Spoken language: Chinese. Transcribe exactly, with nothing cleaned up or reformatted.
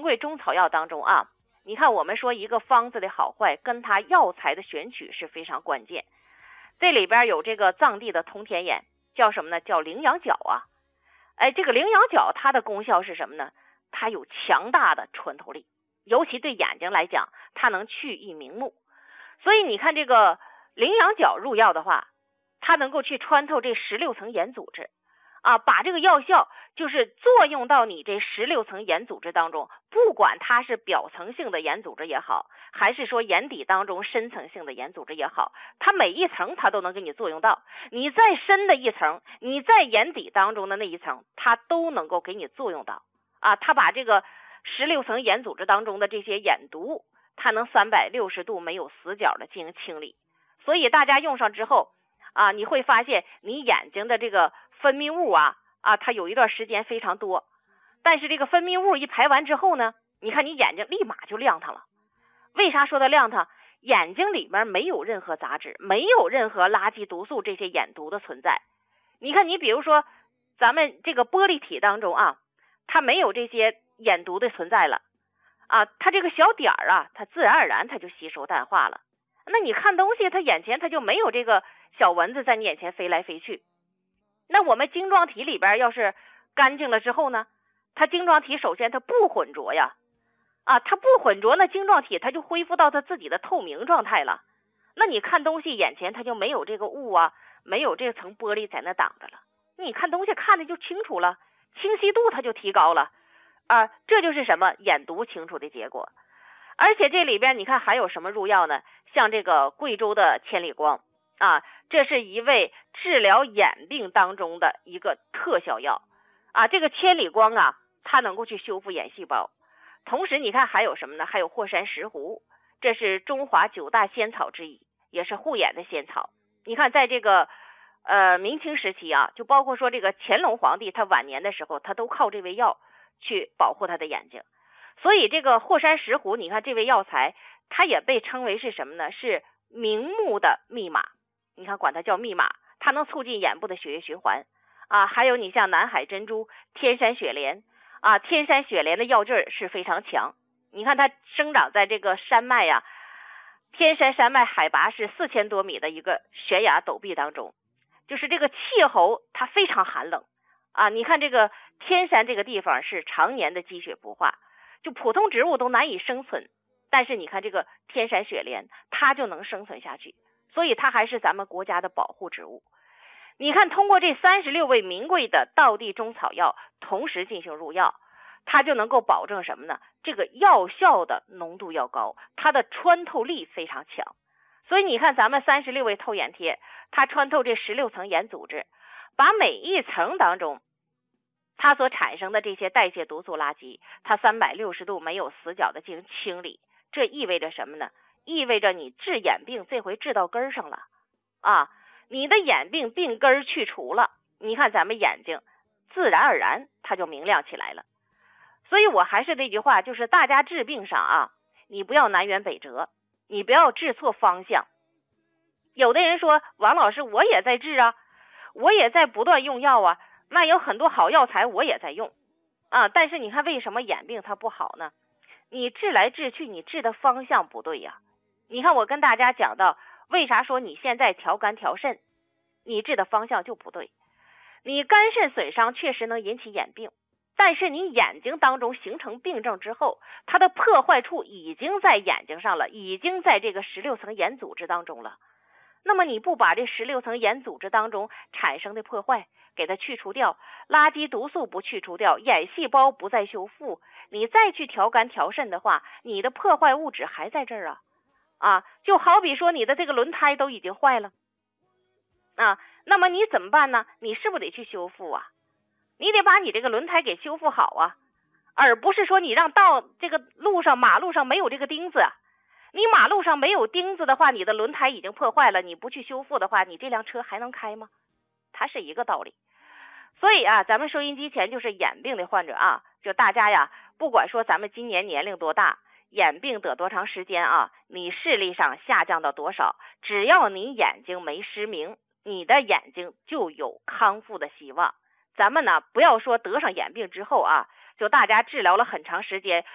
贵中草药当中啊，你看我们说一个方子的好坏，跟它药材的选取是非常关键。这里边有这个藏地的通天眼，叫什么呢？叫羚羊角啊。哎，这个羚羊角它的功效是什么呢？它有强大的穿透力，尤其对眼睛来讲，它能去翳明目。所以你看这个羚羊角入药的话，它能够去穿透这十六层眼组织啊，把这个药效就是作用到你这十六层眼组织当中，不管它是表层性的眼组织也好，还是说眼底当中深层性的眼组织也好，它每一层它都能给你作用到。你再深的一层，你在眼底当中的那一层，它都能够给你作用到啊。它把这个十六层眼组织当中的这些眼毒，它能三百六十度没有死角的进行清理。所以大家用上之后啊，你会发现你眼睛的这个分泌物啊啊，它有一段时间非常多，但是这个分泌物一排完之后呢，你看你眼睛立马就亮堂了。为啥说它亮堂？眼睛里面没有任何杂质，没有任何垃圾毒素这些眼毒的存在。你看你比如说咱们这个玻璃体当中啊，它没有这些眼毒的存在了啊，它这个小点儿啊，它自然而然它就吸收淡化了。那你看东西，它眼前它就没有这个小蚊子在你眼前飞来飞去。那我们晶状体里边要是干净了之后呢，它晶状体首先它不混浊呀，啊，它不混浊，那晶状体它就恢复到它自己的透明状态了。那你看东西眼前它就没有这个雾啊，没有这层玻璃在那挡着了，你看东西看的就清楚了，清晰度它就提高了啊，这就是什么眼毒清除的结果。而且这里边你看还有什么入药呢？像这个贵州的千里光啊，这是一味治疗眼病当中的一个特效药啊。这个千里光啊，它能够去修复眼细胞。同时你看还有什么呢？还有霍山石斛，这是中华九大仙草之一，也是护眼的仙草。你看在这个呃明清时期啊，就包括说这个乾隆皇帝他晚年的时候，他都靠这味药去保护他的眼睛。所以这个霍山石斛，你看这味药材，它也被称为是什么呢？是明目的密码。你看管它叫密码，它能促进眼部的血液循环啊。还有你像南海珍珠、天山雪莲啊，天山雪莲的药劲儿是非常强。你看它生长在这个山脉呀、啊，天山山脉海拔是四千多米的一个悬崖陡壁当中，就是这个气候它非常寒冷啊。你看这个天山这个地方是常年的积雪不化，就普通植物都难以生存，但是你看这个天山雪莲它就能生存下去，所以它还是咱们国家的保护植物。你看通过这三十六味名贵的道地中草药同时进行入药，它就能够保证什么呢？这个药效的浓度要高，它的穿透力非常强。所以你看咱们三十六味透眼贴，它穿透这十六层眼组织，把每一层当中它所产生的这些代谢毒素垃圾，它三百六十度没有死角的进行清理。这意味着什么呢？意味着你治眼病这回治到根上了啊！你的眼病病根去除了，你看咱们眼睛自然而然它就明亮起来了。所以我还是那句话，就是大家治病上啊，你不要南辕北辙，你不要治错方向。有的人说王老师我也在治啊，我也在不断用药啊，那有很多好药材我也在用啊，但是你看为什么眼病它不好呢？你治来治去你治的方向不对呀。你看我跟大家讲到，为啥说你现在调肝调肾，你治的方向就不对。你肝肾损伤确实能引起眼病，但是你眼睛当中形成病症之后，它的破坏处已经在眼睛上了，已经在这个十六层眼组织当中了。那么你不把这十六层眼组织当中产生的破坏给它去除掉，垃圾毒素不去除掉，眼细胞不再修复，你再去调肝调肾的话，你的破坏物质还在这儿啊啊！就好比说你的这个轮胎都已经坏了啊，那么你怎么办呢？你是不是得去修复啊？你得把你这个轮胎给修复好啊，而不是说你让道这个路上马路上没有这个钉子啊。你马路上没有钉子的话，你的轮胎已经破坏了，你不去修复的话，你这辆车还能开吗？它是一个道理。所以啊，咱们收音机前就是眼病的患者啊，就大家呀，不管说咱们今年年龄多大，眼病得多长时间啊，你视力上下降到多少，只要你眼睛没失明，你的眼睛就有康复的希望。咱们呢，不要说得上眼病之后啊，就大家治疗了很长时间，